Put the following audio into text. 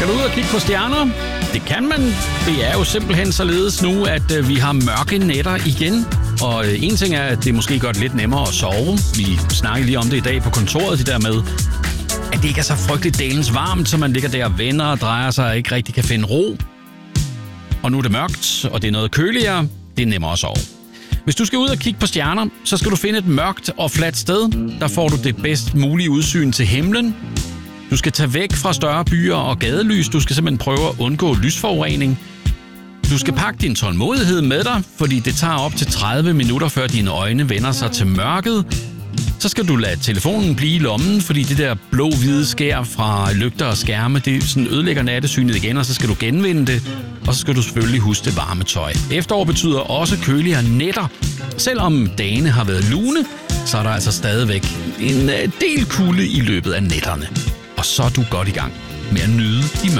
Skal du ud og kigge på stjerner? Det kan man. Det er jo simpelthen således nu, at vi har mørke nætter igen. Og en ting er, at det måske gør det lidt nemmere at sove. Vi snakker lige om det i dag på kontoret, det der med, at det ikke er så frygteligt dalens varmt, så man ligger der og vender og drejer sig og ikke rigtig kan finde ro. Og nu er det mørkt, og det er noget køligere. Det er nemmere at sove. Hvis du skal ud og kigge på stjerner, så skal du finde et mørkt og fladt sted. Der får du det bedst mulige udsyn til himlen. Du skal tage væk fra større byer og gadelys. Du skal simpelthen prøve at undgå lysforurening. Du skal pakke din tålmodighed med dig, fordi det tager op til 30 minutter, før dine øjne vender sig til mørket. Så skal du lade telefonen blive i lommen, fordi det der blå-hvide skær fra lygter og skærme, det sådan ødelægger nattesynet igen, og så skal du genvinde det. Og så skal du selvfølgelig huske det varme tøj. Efterår betyder også køligere nætter. Selvom dagene har været lune, så er der altså stadigvæk en del kulde i løbet af nætterne. Og så er du godt i gang med at nyde de